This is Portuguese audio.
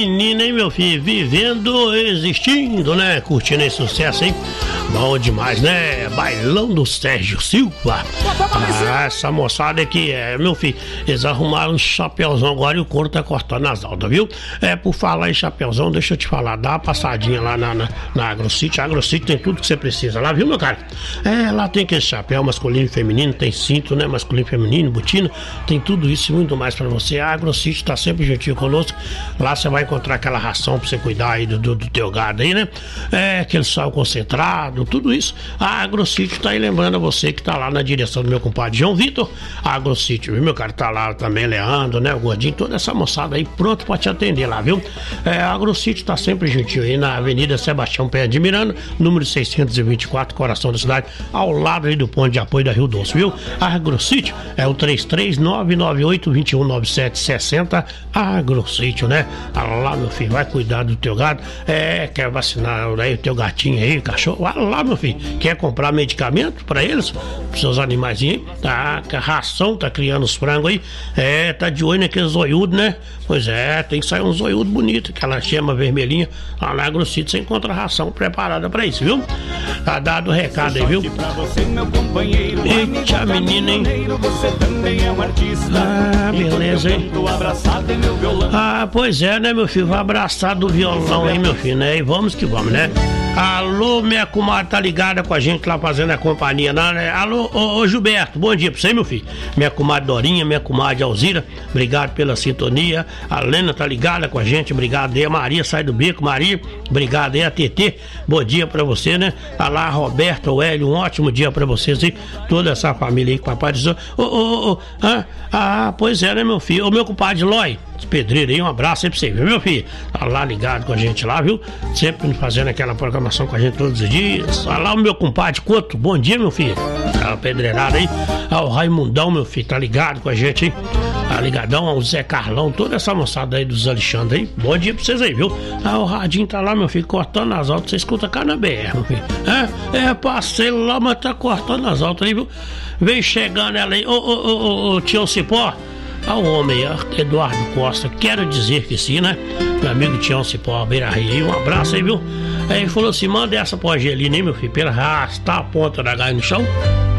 Menina, hein, meu filho? Vivendo, existindo, né? Curtindo esse sucesso, hein? Bom demais, né? Bailão do Sérgio Silva. Essa moçada aqui, meu filho, eles arrumaram um chapéuzão agora e o couro tá cortando as altas, viu? Por falar em chapéuzão, deixa eu te falar, dá uma passadinha lá na AgroCity. A AgroCity tem tudo que você precisa lá, viu, meu cara? Lá tem aquele chapéu masculino e feminino, tem cinto, né? Masculino e feminino, botina, tem tudo isso e muito mais pra você. A AgroCity tá sempre juntinho conosco. Lá você vai encontrar aquela ração pra você cuidar aí do teu gado aí, né? Aquele sal concentrado, tudo isso. A AgroCity tá aí lembrando a você que tá lá na direção do meu compadre João Vitor. A AgroCity, viu, meu cara? Tá lá também, Leandro, né? O Gordinho, toda essa moçada aí pronto pra te atender lá, viu? A AgroCity tá sempre juntinho aí na Avenida Sebastião Pé de Miranda, número 624, coração da cidade, ao lado aí do ponto de apoio da Rio Doce, viu? A AgroCity é o 33998-219760. A AgroCity, né? Lá, meu filho, vai cuidar do teu gado. Quer vacinar aí o teu gatinho aí, cachorro? Vai lá, meu filho. Quer comprar medicamento pra eles? Pros seus animaizinhos? Tá, a ração tá criando os frangos aí. Tá de olho naqueles zoiudos, né? Pois tem que sair um zoiudo bonito, aquela chama vermelhinha. Lá na AgroCity você encontra a ração preparada pra isso, viu? Tá dado o recado aí, viu? Eita, menina, hein? Beleza, hein? Pois né, meu filho? Vai abraçar do violão aí, meu filho, né? E vamos que vamos, né? Alô, minha comadre tá ligada com a gente lá fazendo a companhia, né? Alô, ô Gilberto, bom dia pra você, meu filho. Minha comadre Dorinha, minha comadre Alzira, obrigado pela sintonia. A Lena tá ligada com a gente, obrigado aí. A Maria sai do beco, Maria, obrigado aí. A TT, bom dia pra você, né? Tá lá, Roberto, o Hélio, um ótimo dia pra vocês aí. Toda essa família aí com a paz do Senhor. Pois né, meu filho? Ô, meu compadre Lói, pedreiro aí, um abraço aí pra você, viu, meu filho? Tá lá ligado com a gente lá, viu? Sempre fazendo aquela programação com a gente todos os dias. Tá lá o meu compadre Couto, bom dia, meu filho. Tá pedreirada aí. O Raimundão, meu filho, tá ligado com a gente, hein? Tá ligadão, ao Zé Carlão, toda essa moçada aí dos Alexandre aí. Bom dia pra vocês aí, viu? O Radinho tá lá, meu filho, cortando as altas. Você escuta cá na BR, meu filho. Passei lá, mas tá cortando as altas aí, viu? Vem chegando ela aí. Ô, tio Cipó. Ao homem, Eduardo Costa, quero dizer que sim, né? Meu amigo Tião Cipó, Beira Rio, um abraço aí, viu? Ele falou assim: manda essa pro Angelina aí, meu filho, pra ele arrastar a ponta da gaia no chão.